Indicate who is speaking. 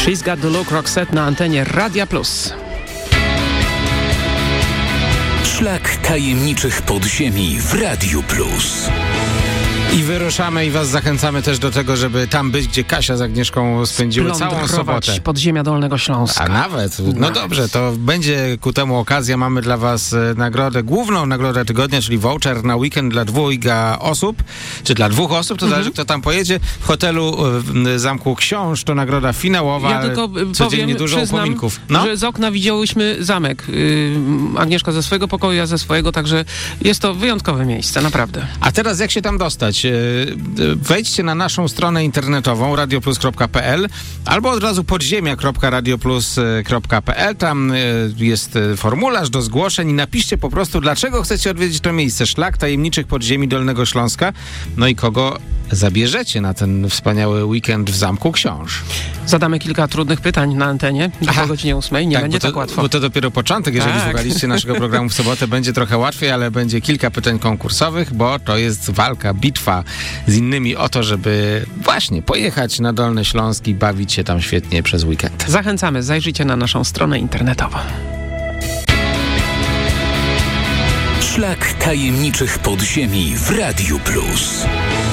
Speaker 1: She's Got the Look, Roxette na antenie Radia Plus.
Speaker 2: Szlak tajemniczych podziemi w Radiu Plus.
Speaker 3: I wyruszamy i was zachęcamy też do tego, żeby tam być, gdzie Kasia z Agnieszką spędziły całą sobotę.
Speaker 1: Podziemia Dolnego Śląska.
Speaker 3: A nawet? No dobrze, to będzie ku temu okazja. Mamy dla was nagrodę, główną nagrodę tygodnia, czyli voucher na weekend dla 2 osób, czy dla 2 osób, to zależy kto tam pojedzie. W hotelu Zamku Książ to nagroda finałowa.
Speaker 1: Ja tylko
Speaker 3: codziennie dużo upominków.
Speaker 1: Że z okna widziałyśmy zamek. Agnieszka ze swojego pokoju, ja ze swojego, także jest to wyjątkowe miejsce, naprawdę.
Speaker 3: A teraz jak się tam dostać? Wejdźcie na naszą stronę internetową radioplus.pl albo od razu podziemia.radioplus.pl. Tam jest formularz do zgłoszeń i napiszcie po prostu, dlaczego chcecie odwiedzić to miejsce. Szlak tajemniczych podziemi Dolnego Śląska. No i kogo zabierzecie na ten wspaniały weekend w Zamku Książ.
Speaker 1: Zadamy kilka trudnych pytań na antenie po godzinie 8. Nie będzie tak łatwo.
Speaker 3: Bo to dopiero początek. Jeżeli słuchaliście naszego programu w sobotę, będzie trochę łatwiej, ale będzie kilka pytań konkursowych, bo to jest walka, bitwa z innymi o to, żeby właśnie pojechać na Dolny Śląsk i bawić się tam świetnie przez weekend.
Speaker 1: Zachęcamy, zajrzyjcie na naszą stronę internetową.
Speaker 2: Szlak tajemniczych podziemi w Radiu Plus.